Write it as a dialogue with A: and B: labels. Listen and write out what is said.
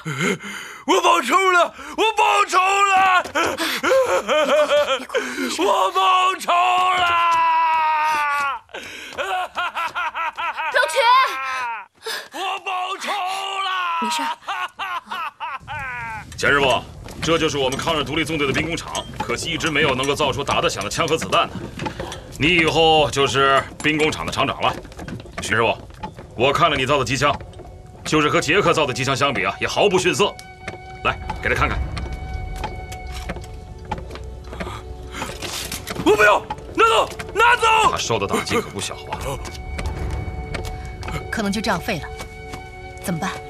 A: 我报仇了！我报仇了！我报仇了！
B: 老全，
A: 我报仇了！
B: 没事。
C: 钱师傅，这就是我们抗日独立纵队的兵工厂，可惜一直没有能够造出打得响的枪和子弹呢。你以后就是兵工厂的厂长了。徐师傅，我看了你造的机枪，就是和捷克造的机枪相比啊，也毫不逊色。来，给他看看。
A: 我不要，拿走，拿走！
C: 他受的打击可不小啊。
B: 可能就这样废了，怎么办？